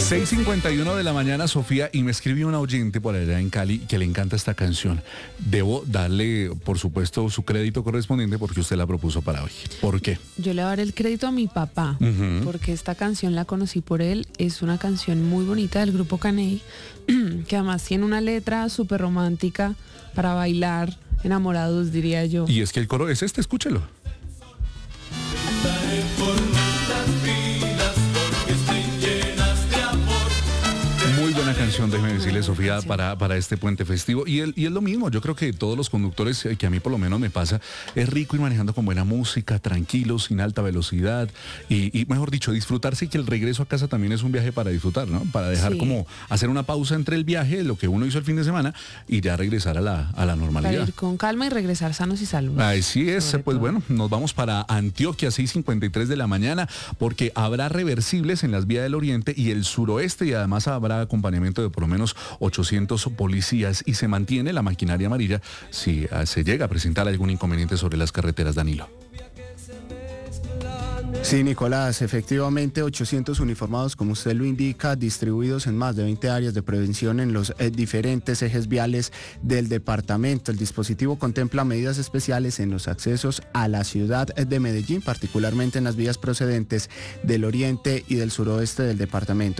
6:51 de la mañana, Sofía, y me escribió una oyente por allá en Cali que le encanta esta canción. Debo darle, por supuesto, su crédito correspondiente porque usted la propuso para hoy. ¿Por qué? Yo le voy a dar el crédito a mi papá, porque esta canción la conocí por él. Es una canción muy bonita del grupo Caney, que además tiene una letra súper romántica para bailar, enamorados, diría yo. Y es que el coro es este, escúchelo. Muy buena canción, déjeme decirle, Sofía, para este puente festivo. Y es lo mismo, yo creo que todos los conductores, que a mí por lo menos me pasa, es rico ir manejando con buena música, tranquilo, sin alta velocidad, y mejor dicho, disfrutarse, y que el regreso a casa también es un viaje para disfrutar, ¿no? Para dejar como hacer una pausa entre el viaje, lo que uno hizo el fin de semana, y ya regresar a la normalidad. Para ir con calma y regresar sanos y salvos. Así es, pues bueno, nos vamos para Antioquia, 6:53 de la mañana, porque habrá reversibles en las vías del oriente y el suroeste, y además habrá acompañamiento de por lo menos 800 policías, y se mantiene la maquinaria amarilla si se llega a presentar algún inconveniente sobre las carreteras, Danilo. Sí, Nicolás, efectivamente 800 uniformados, como usted lo indica, distribuidos en más de 20 áreas de prevención en los diferentes ejes viales del departamento. El dispositivo contempla medidas especiales en los accesos a la ciudad de Medellín, particularmente en las vías procedentes del oriente y del suroeste del departamento.